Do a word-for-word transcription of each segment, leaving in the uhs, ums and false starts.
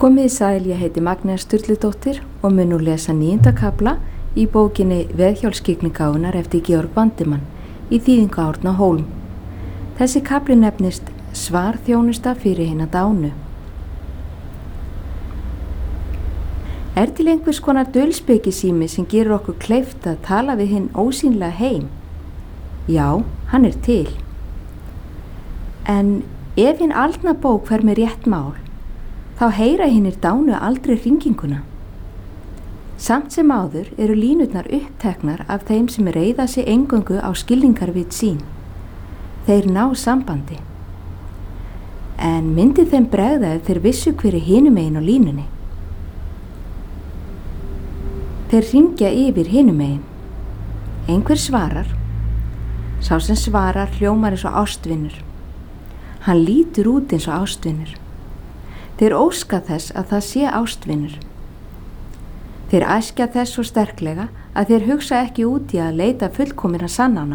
Komið sæl, ég heiti Magnea Sturludóttir og mun nú lesa níunda kafla í bókinni Veðhjálpskyggnigáfunnar eftir Georg Bandimann í þýðingu Árna Hólm. Þessi kafli nefnist Svarþjónusta fyrir hina dánu. Er til einhvers konar dulspekisími sem gerir okkur kleift að tala við hinn ósýnlega heim? Já, hann er til. En ef hinn aldna bók fer með rétt mál, þá heyra hinnir dánu aldrei hringinguna. Samt sem áður eru línurnar uppteknar af þeim sem reiða sig eingöngu á skilningarvit sín. Þeir ná sambandi. En myndi þeim bregða ef þeir vissu hver er hinum megin á línunni? Þeir hringja yfir hinum megin. Einhver svarar. Sá sem svarar hljómar eins og ástvinur. Hann lítur út eins og ástvinur. Þeir óska þess að það sé ástvinur. Þeir æskja þess svo sterklega að þeir hugsa ekki út í að leita fullkominna sannana.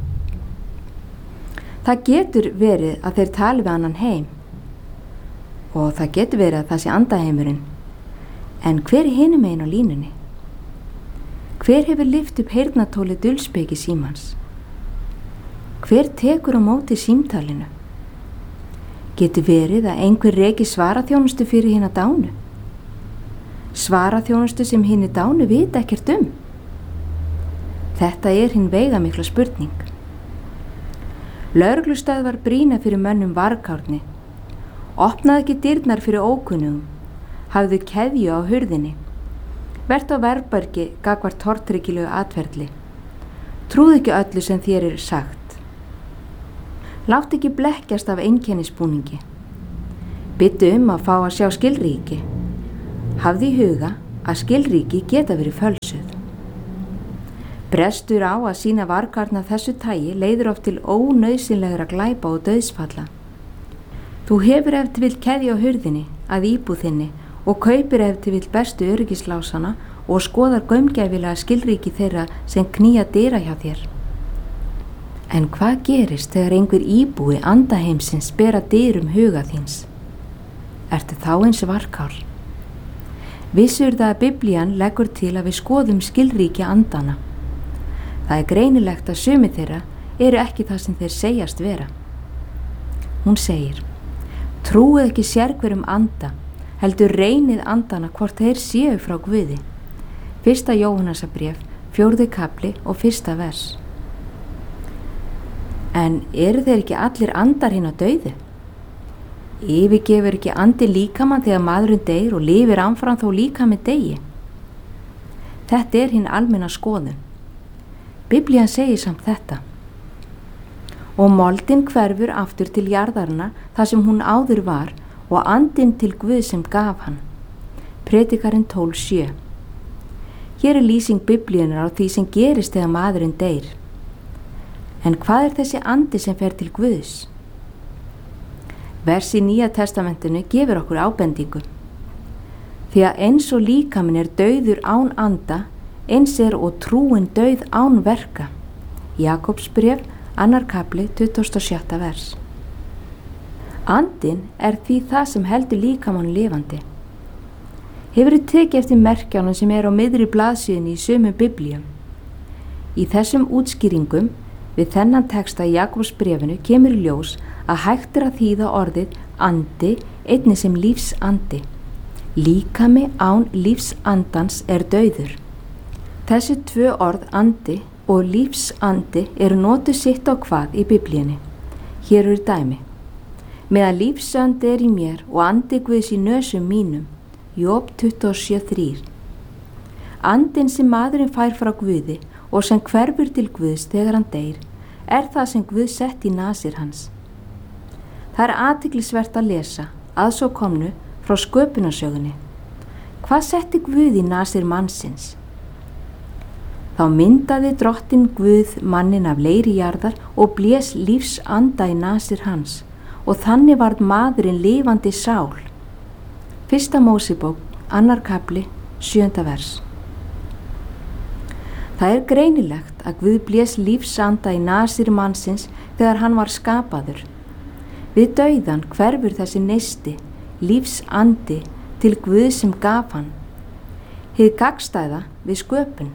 Það getur verið að þeir tali við annan heim og það getur verið að það sé andaheimurinn. En hver er hinum megin á línunni? Hver hefur lyft upp heyrnartóli dulspeki símans? Hver tekur á móti símtalinu? Getur verið að einhver reki svaraþjónustu fyrir hina dánu? Svaraþjónustu sem hinni dánu vita ekkert um? Þetta er hinn veigamikla spurning. Lögreglustöðvar brýna fyrir mönnum varkárni. Opnaðu ekki dyrnar fyrir ókunnugum. Hafðu keðju á hurðinni. Vert á verðbergi gagvart tortryggilegu atferli. Trúðu ekki öllu sem þér er sagt. Látt ekki blekkjast af einkennisbúningi. Bittu um að fá að sjá skilríki. Hafðu í huga að skilríki geta verið fölsuð. Brestur á að sýna varkárna þessu tagi leiðir oft til ónauðsynlegra glæpa og dauðsfalla. Þú hefur ef til vill keðju á hurðinni að íbúð þinni og kaupir ef til vill bestu öryggislásana og skoðar gaumgæfilega skilríki þeirra sem knýja dyra hjá þér. En hvað gerist þegar einhver íbúi andaheimsins bera dyrum huga þíns? Ertu þá eins varkár? Vissur það að Biblían leggur til að við skoðum skilríki andana. Það er greinilegt að sumi þeirra eru ekki það sem þeir segjast vera. Hún segir, trúið ekki sérhverjum anda, heldur reynið andana hvort þeir séu frá Guði. Fyrsta Jóhannasarbréf, fjórði kafli og fyrsta vers. En eru þeir ekki allir andar hinn á dauðu? Yfirgefur ekki andi líkamann þegar maðurinn deyr og lifir áfram þó líkaminn deyi? Þetta er hinn almenna skoðun. Biblían segir samt þetta. Og moldin hverfur aftur til jarðarna þar sem hún áður var og andinn til Guð sem gaf hann. Predikarinn tólf sjö. Hér er lýsing Biblíunar á því sem gerist þegar maðurinn deyr. En hvað er þessi andi sem fer til Guðs? Vers í Nýja testamentinu gefur okkur ábendingu. Því að eins og líkaminn er dauður án anda, eins er og trúin dauð án verka. Jakobsbréf, annar kafli, tuttugasta og sjötta vers. Andinn er því það sem heldur líkamann lifandi. Hefurðu tekið eftir merkjánum sem er á miðri blaðsíðunni í sömu Biblíum? Í þessum útskýringum við þennan texta í Jakobsbréfinu kemur í ljós að hægt er að þýða orðið andi einnig sem lífsandi. Líkami án lífsandans er dauður. Þessi tvö orð andi og lífsandi eru notuð sitt á hvað í Biblíunni. Hér eru dæmi. Meðan lífsandi er í mér og andi Guðs í nösum mínum. Job tuttugu og sjö þrjú. Andinn sem maðurinn fær frá Guði og sem hverfur til Guðs þegar hann deyr, er það sem Guð sett í nasir hans. Það er athyglisvert að lesa, að svo komnu, frá sköpunarsögunni. Hvað setti Guð í nasir mannsins? Þá myndaði drottinn Guð mannin af leiri jarðar og blés lífsanda í nasir hans, og þannig varð maðurinn lifandi sál. Fyrsta Mósebók, annar kafli, sjöunda vers. Það er greinilegt að Guð blés lífsanda í nasir mannsins þegar hann var skapaður. Við dauðan hverfur þessi neisti, lífsandi, til Guð sem gaf hann, hið gagnstæða við sköpun.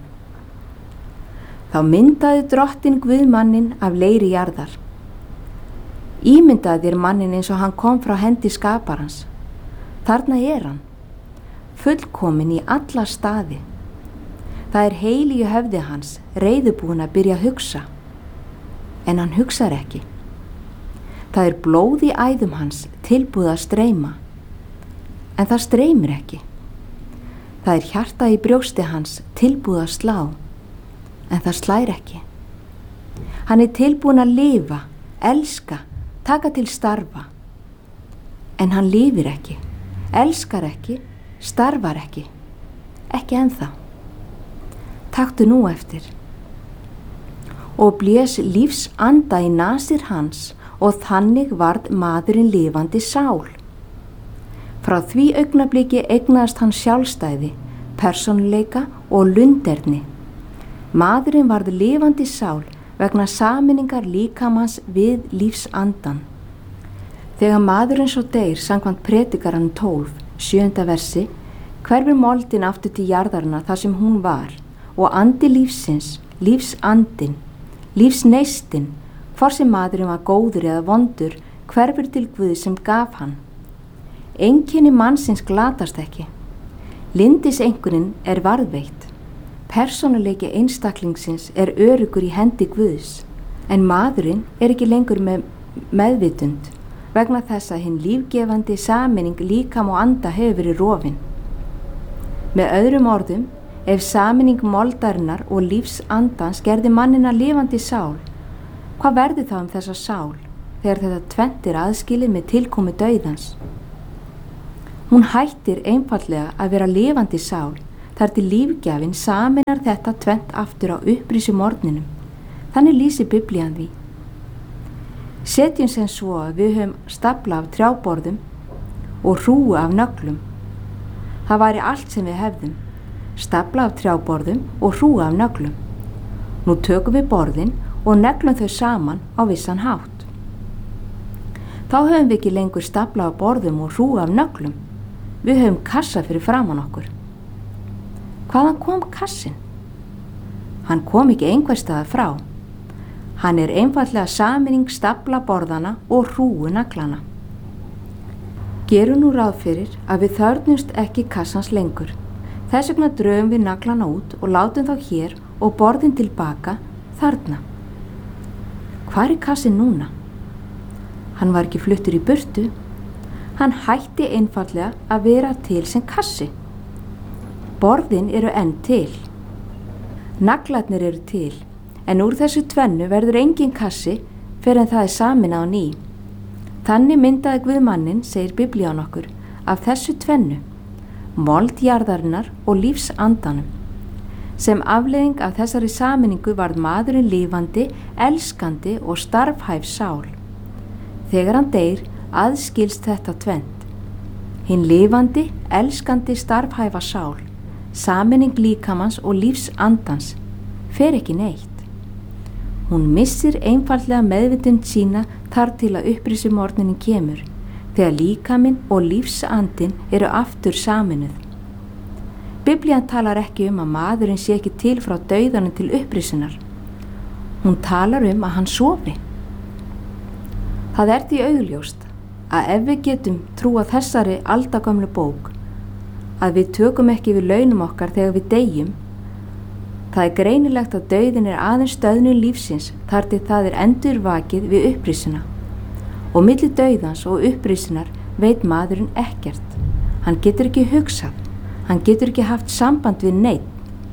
Þá myndaði drottin Guð manninn af leiri jarðar. Ímyndaði þér manninn eins og hann kom frá hendi skaparans. Þarna er hann, fullkominn í alla staði. Það er heil í höfði hans, reiðubúinn að byrja að hugsa. En hann hugsar ekki. Það er blóð í æðum hans tilbúið að streyma. En það streymir ekki. Það er hjarta í brjósti hans tilbúið að slá. En það slær ekki. Hann er tilbúinn að lifa, elska, taka til starfa. En hann lifir ekki, elskar ekki, starfar ekki. Ekki ennþá. Taktu nú eftir. Og blés lífs anda í nasir hans og þannig varð maðurinn lifandi sál. Frá því augnabliki eignaðist hann sjálfstæði, persónuleika og lunderni. Maðurinn varð lifandi sál vegna sameiningar líkamans við lífsandan. Þegar maðurinn svo deyr samkvæmt Predikaranum tólf, sjöunda versi, hverfur moldin aftur til jarðarinnar þar sem hún var og andi lífsins, lífsandin, lífsneistinn, hvort sem maðurinn var góður eða vondur, hverfur til Guð sem gaf hann. Einkenni mannsins glatast ekki. Lyndiseinkunnin er varðveitt. Persónuleiki einstaklingsins er öruggur í hendi Guðs, en maðurinn er ekki lengur með meðvitund vegna þess að hinn lífgefandi sameining líkam og anda hefur verið rofin. Með öðrum orðum, ef sameining moldarinnar og lífsandans gerði mannina lifandi sál, hvað verður þá um þessa sál þegar þetta tvennt er aðskilið með tilkomu dauðans? Hún hættir einfaldlega að vera lifandi sál þar til lífgjafinn sameinar þetta tvennt aftur á upprísu morgninum. Þannig lýsir Biblían því. Setjum sem svo að við höfum stafla af trjáborðum og hrúgu af nöglum. Það væri allt sem við hefðum, stafla af trjáborðum og hrúgu af nöglum. Nú tökum við borðin og neglum þau saman á vissan hátt. Þá höfum við ekki lengur stafla af borðum og hrúgu af nöglum. Við höfum kassa fyrir framan okkur. Hvaðan kom kassin? Hann kom ekki einhvers staðar frá. Hann er einfaldlega sameining stafla borðana og hrúgu naglana. Gerum nú ráð fyrir að við þörfnumst ekki kassans lengur. Þess vegna drögum við naglana út og látum þá hér og borðin tilbaka þarna. Hvar er kassin núna? Hann var ekki fluttur í burtu. Hann hætti einfaldlega að vera til sem kassi. Borðin eru enn til. Naglarnir eru til, en úr þessu tvennu verður engin kassi fyrir en það er sameinað á ný. Þannig myndaði Guð manninn, segir Biblían okkur, af þessu tvennu, mold jarðarinnar og lífsandanum. Sem afleiðing af þessari sameiningu varð maðurinn lifandi, elskandi og starfhæf sál. Þegar hann deyr, aðskilst þetta tvennt. Hinn lifandi, elskandi, starfhæfa sál, sameining líkamans og lífsandans, fer ekki neitt. Hún missir einfaldlega meðvitund sína þar til að upprísu morgnininn kemur, þegar líkaminn og lífsandin eru aftur sameinuð. Biblían talar ekki um að maðurinn sé ekki til frá dauðanum til upprísunar. Hún talar um að hann sofi. Það er því augljóst að ef við getum trúa þessari aldagömlu bók, að við tökum ekki við launum okkar þegar við deyjum, það er greinilegt að dauðin er aðeins stöðnun lífsins þar til það er endurvakið við upprisuna. Og milli dauðans og upprisunar veit maðurinn ekkert. Hann getur ekki hugsað, hann getur ekki haft samband við neinn.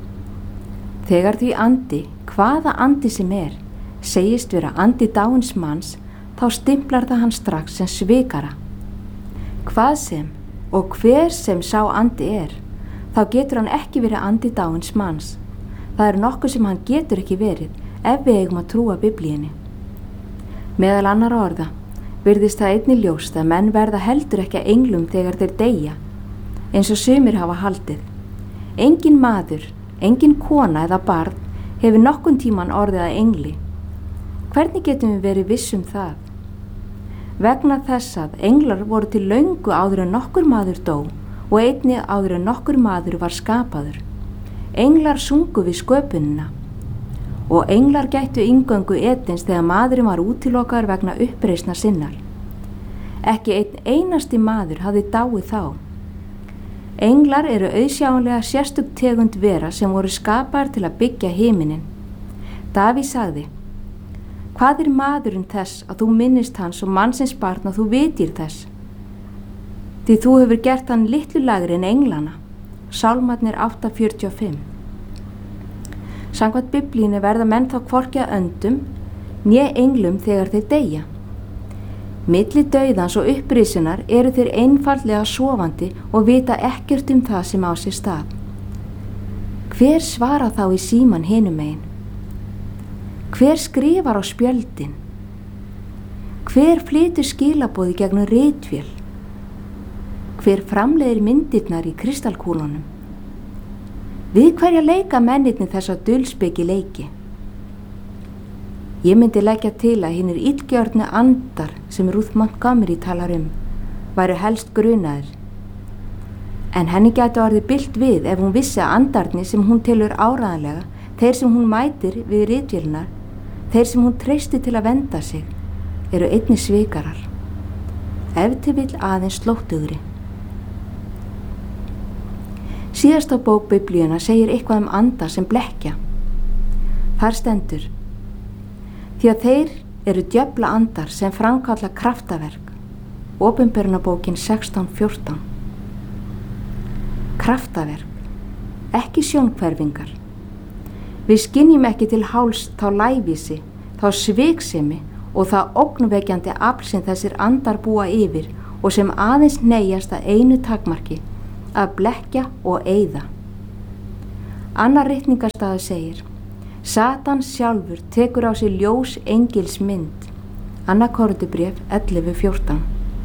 Þegar því andi, hvaða andi sem er, segist vera andi dáins manns, þá stimplar það hann strax sem svikara. Hvað sem og hver sem sá andi er, þá getur hann ekki verið andi dáins manns. Það er nokkuð sem hann getur ekki verið ef við eigum að trúa Biblíunni. Meðal annarra orða virðist það einnig ljóst að menn verða heldur ekki að englum þegar þeir deyja, eins og sumir hafa haldið. Engin maður, engin kona eða barn hefur nokkun tíman orðið að engli. Hvernig getum við verið viss um það? Vegna þess að englar voru til löngu áður en nokkur maður dó og einnig áður en nokkur maður var skapaður. Englar sungu við sköpunina og englar gættu inngöngu Edens þegar maðurinn var útilokaður vegna uppreisna sinnar. Ekki einn einasti maður hafði dáið þá. Englar eru auðsjáanlega sérstök tegund vera sem voru skapaðar til að byggja himinin. Davíð sagði: Hvað er maðurinn þess að þú minnist hans og mannsins barn og þú vitir þess? Því þú hefur gert hann litlu lægri en englana. Sálmarnir átta fjörutíu og fimm. Samkvæmt Biblíunni verða menn þá hvorki að öndum né englum þegar þeir deyja. Milli dauðans og upprisunar eru þeir einfaldlega sofandi og vita ekkert um það sem á sér stað. Hver svarar þá í síman hinum megin? Hver skrifar á spjöldin? Hver flytur skilaboði gegnum ritvél? Hver framleiðir myndirnar í kristalkúlunum? Við hverja leika mennirnir þessa dulspeki leiki? Ég myndi leggja til að hinir illgjörnu andar sem Ruth Montgomery talar um væru helst grunaðir. En henni gæti orðið bilt við ef hún vissi að andarnir sem hún telur áreiðanlega, þeir sem hún mætir við ritvélina, þeir sem hún treysti til að venda sig, eru einnig svikarar. Ef til vill aðeins slóttugri. Síðasta bók Biblíuna segir eitthvað um anda sem blekkja. Þar stendur: Því að þeir eru djöfla andar sem framkalla kraftaverk. Opinberunarbókin sextán fjórtán. Kraftaverk, ekki sjónhverfingar. Við skynjum ekki til háls þá lævísi, þá sviksemi og það ógnvekjandi afl sem þessir andar búa yfir og sem aðeins hneigjast að einu takmarki, að blekkja og eyða. Annar ritningarstaður segir: Satan sjálfur tekur á sig ljós engils mynd. Annað Korintubréf ellefu fjórtán.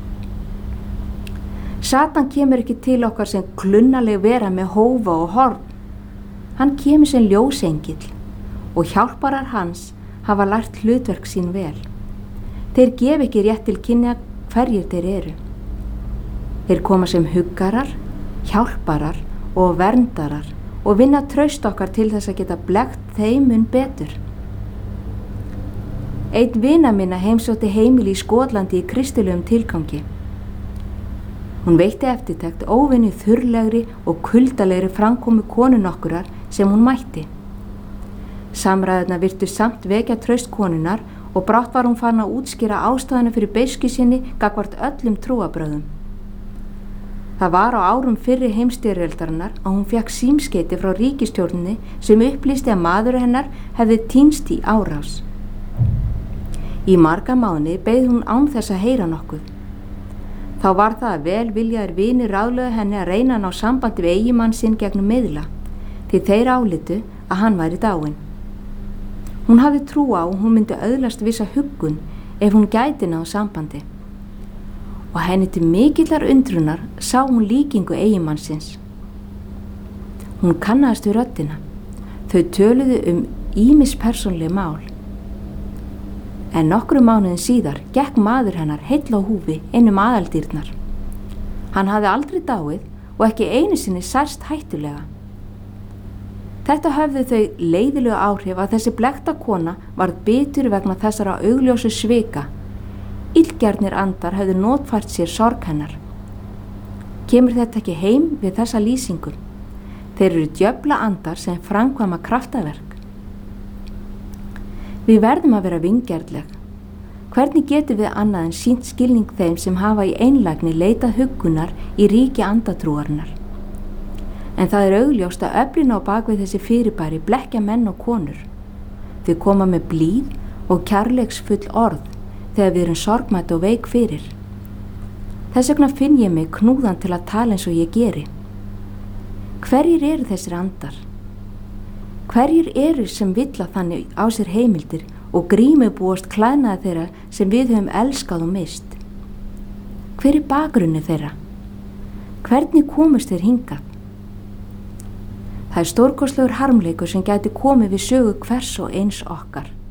Satan kemur ekki til okkar sem klunnaleg vera með hófa og horn. Hann kemur sem ljósengill og hjálparar hans hafa lært hlutverk sín vel. Þeir gef ekki rétt til kynja hverjir þeir eru. Þeir koma sem huggarar, hjálparar og verndarar og vinna traust okkar til þess að geta blekkt þeim mun betur. Einn vina minna heimsótti heimili í Skotlandi í kristilegum tilgangi. Hún veitti eftirtekt óvenju þurrlegri og kuldalegri framkomu konu nokkurar sem hún mætti. Samræðurnar virtust samt vekja traust konunnar og brátt var hún farin að útskýra ástæðuna fyrir beiski sinni gagnvart öllum trúarbrögðum. Það var á árum fyrri heimsstyrjaldarinnar að hún fékk símskeyti frá ríkisstjórninni sem upplýsti að maður hennar hefði týnst í árás. Í marga mánuði beið hún án þess að heyra nokkuð. Þá var það að vel viljaðir vinir ráðlögðu henni að reyna að ná sambandi við eiginmann sinn gegnum miðla, því þeir álitu að hann væri dáinn. Hún hafði trú á að hún myndi öðlast vissa huggun ef hún gæti náð sambandi. Og henni til mikillar undrunar sá hún líkingu eiginmannsins. Hún kannaðist við röddina. Þau töluðu um ýmis persónleg mál. En nokkrum mánuðin síðar gekk maður hennar heill á húfi inn um aðaldyrnar. Hann hafði aldrei dáið og ekki einu sinni særst hættulega. Þetta höfðu þau leiðilegu áhrif að þessi blekkta kona varð bitur vegna þessara augljósu svika. Illgjarnir andar höfðu notfært sér sorg hennar. Kemur þetta ekki heim við þessa lýsingu? Þeir eru djöfla andar sem framkvæma kraftaverk. Við verðum að vera vingjarnleg. Hvernig getum við annað en sýnt skilning þeim sem hafa í einlægni leitað huggunar í ríki andatrúarinnar? En það er augljóst að öflin á bakvið þessi fyrirbæri blekkja menn og konur. Þau koma með blíð og kærleiksfull orð þegar við erum sorgmætt og veik fyrir. Þess vegna finn ég mig knúðan til að tala eins og ég geri. Hverjir eru þessir andar? Hverjir eru sem villa þannig á sér heimildir og grímubúast klæðnaði þeirra sem við höfum elskað og mist? Hver er bakgrunni þeirra? Hvernig komust þeir hingað? Það er stórkostlegur harmleikur sem gæti komið við sögu hvers og eins okkar.